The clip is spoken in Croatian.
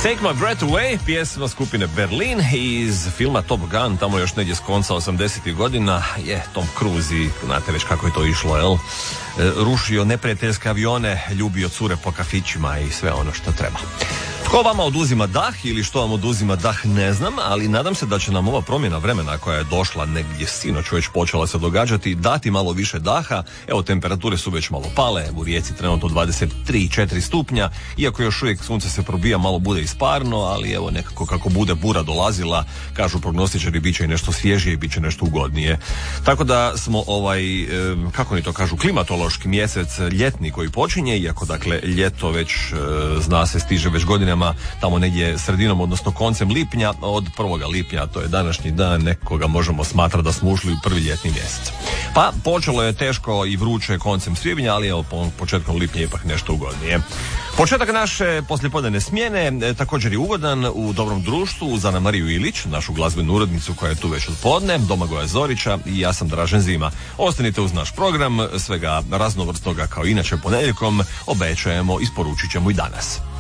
Take My Breath Away, pjesma skupine Berlin iz filma Top Gun, tamo još negdje s konca 80-ih godina je Tom Cruise i znate već kako je to išlo, jel? Rušio neprijateljske avione, ljubio cure po kafićima i sve ono što treba. Tko vama oduzima dah ili što vam oduzima dah ne znam, ali nadam se da će nam ova promjena vremena koja je došla negdje sinoć već počela se događati dati malo više daha. Evo, temperature su već malo pale, u Rijeci trenutno 23-4 stupnja, iako još uvijek sunce se probija, malo bude isparno, ali evo nekako kako bude bura dolazila, kažu prognostičari, bit će i nešto svježije i bit će nešto ugodnije. Tako da smo kako oni to kažu, klimatološki mjesec ljetni koji počinje, iako dakle ljeto već zna se stiže već godinama tamo negdje sredinom, odnosno koncem lipnja. Od 1. lipnja, to je današnji dan, nekoga možemo smatrati da smo ušli u prvi ljetni mjesec. Pa počelo je teško i vruće koncem svibnja, ali evo početkom lipnja ipak nešto ugodnije. Početak naše poslijepodnevne smjene također je ugodan u dobrom društvu uz Anamariju Ilić, našu glazbenu urednicu koja je tu već od podne, Domagoja Zorića i ja sam Dražen Zima. Ostanite uz naš program, svega raznovrsnoga kao inače ponedjeljkom, obećajemo, isporučit ćemo i danas.